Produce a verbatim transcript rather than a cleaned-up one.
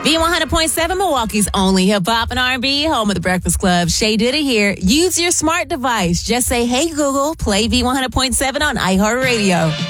V one hundred point seven, Milwaukee's only hip-hop and R and B, home of the Breakfast Club. Shay Diddy here. Use your smart device. Just say, hey, Google, play V one hundred point seven on iHeartRadio.